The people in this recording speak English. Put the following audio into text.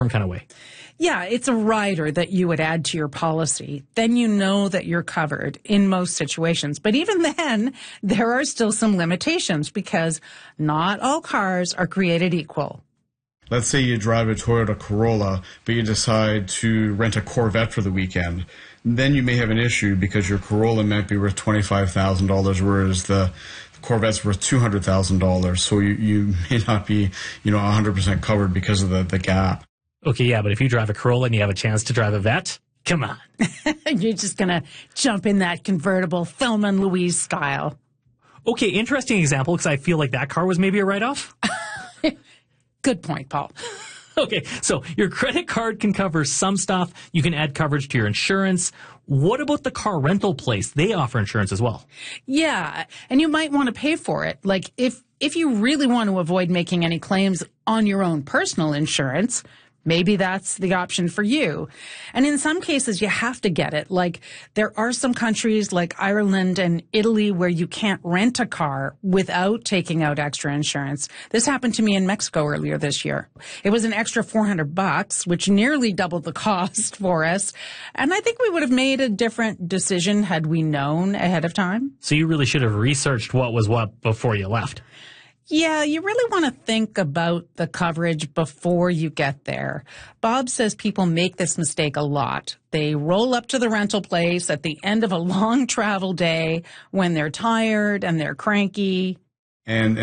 kind of way. Yeah, it's a rider that you would add to your policy. Then you know that you're covered in most situations. But even then, there are still some limitations because not all cars are created equal. Let's say you drive a Toyota Corolla, but you decide to rent a Corvette for the weekend. Then you may have an issue because your Corolla might be worth $25,000, whereas the Corvette's worth $200,000. So you may not be, 100% covered because of the gap. Okay, yeah, but if you drive a Corolla and you have a chance to drive a Vette, come on. You're just going to jump in that convertible Thelma and Louise style. Okay, interesting example, because I feel like that car was maybe a write-off. Good point, Paul. Okay, so your credit card can cover some stuff. You can add coverage to your insurance. What about the car rental place? They offer insurance as well. Yeah, and you might want to pay for it. Like if you really want to avoid making any claims on your own personal insurance, maybe that's the option for you. And in some cases, you have to get it. Like there are some countries like Ireland and Italy where you can't rent a car without taking out extra insurance. This happened to me in Mexico earlier this year. It was an extra $400, which nearly doubled the cost for us. And I think we would have made a different decision had we known ahead of time. So you really should have researched what was what before you left. Yeah, you really want to think about the coverage before you get there. Bob says people make this mistake a lot. They roll up to the rental place at the end of a long travel day when they're tired and they're cranky. And